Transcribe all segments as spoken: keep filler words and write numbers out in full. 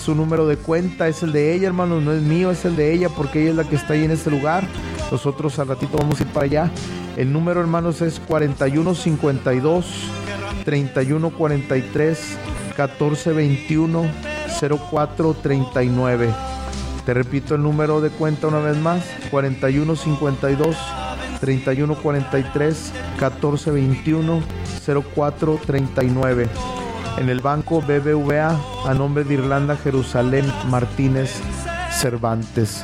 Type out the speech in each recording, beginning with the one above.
Su número de cuenta es el de ella, hermanos, no es mío, es el de ella, porque ella es la que está ahí en este lugar. Nosotros al ratito vamos a ir para allá. El número, hermanos, es cuarenta y uno cincuenta y dos, treinta y uno cuarenta y tres, catorce veintiuno, cero cuatro treinta y nueve. Te repito el número de cuenta una vez más: cuarenta y uno cincuenta y dos, treinta y uno cuarenta y tres, catorce veintiuno, cero cuatro treinta y nueve. En el banco B B V A, a nombre de Irlanda Jerusalén Martínez Cervantes.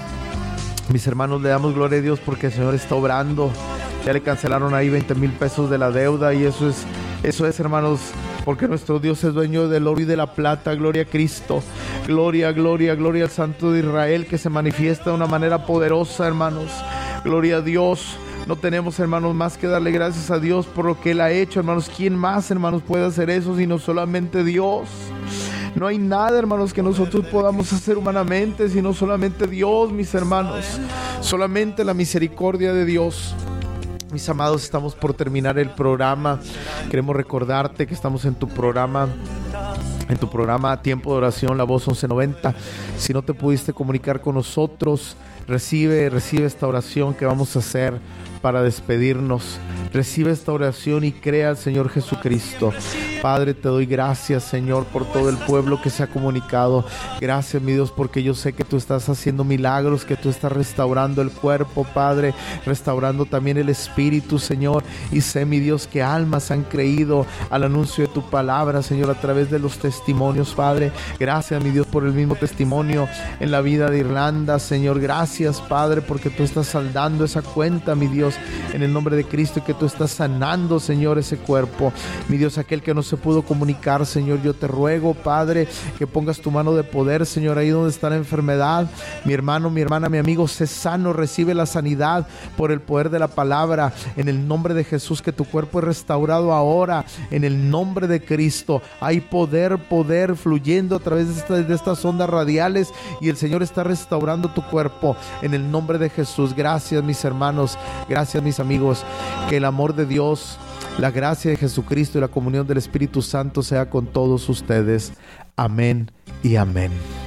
Mis hermanos, le damos gloria a Dios porque el Señor está obrando. Ya le cancelaron ahí veinte mil pesos de la deuda, y eso es, eso es, hermanos, porque nuestro Dios es dueño del oro y de la plata. Gloria a Cristo, gloria, gloria, gloria al Santo de Israel, que se manifiesta de una manera poderosa, hermanos. Gloria a Dios. No tenemos, hermanos, más que darle gracias a Dios por lo que Él ha hecho, hermanos. ¿Quién más, hermanos, puede hacer eso sino solamente Dios? No hay nada, hermanos, que nosotros podamos hacer humanamente, sino solamente Dios, mis hermanos. Solamente la misericordia de Dios. Mis amados, estamos por terminar el programa. Queremos recordarte que estamos en tu programa En tu programa Tiempo de Oración, La Voz once noventa. Si no te pudiste comunicar con nosotros, recibe, recibe esta oración que vamos a hacer para despedirnos. Recibe esta oración y crea al Señor Jesucristo. Padre, te doy gracias, Señor, por todo el pueblo que se ha comunicado. Gracias, mi Dios, porque yo sé que tú estás haciendo milagros, que tú estás restaurando el cuerpo, Padre, restaurando también el espíritu, Señor. Y sé, mi Dios, que almas han creído al anuncio de tu palabra, Señor, a través de los testimonios, Padre. Gracias, mi Dios, por el mismo testimonio en la vida de Irlanda, Señor. Gracias, Padre, porque tú estás saldando esa cuenta, mi Dios, en el nombre de Cristo, y que tú estás sanando, Señor, ese cuerpo. Mi Dios, aquel que no se pudo comunicar, Señor, yo te ruego, Padre, que pongas tu mano de poder, Señor, ahí donde está la enfermedad. Mi hermano, mi hermana, mi amigo, sé sano, recibe la sanidad por el poder de la palabra. En el nombre de Jesús, que tu cuerpo es restaurado ahora. En el nombre de Cristo, hay poder, poder fluyendo a través de, esta, de estas ondas radiales, y el Señor está restaurando tu cuerpo. En el nombre de Jesús, gracias, mis hermanos, gracias, mis amigos. Que el amor de Dios, la gracia de Jesucristo y la comunión del Espíritu Santo sea con todos ustedes. Amén y amén.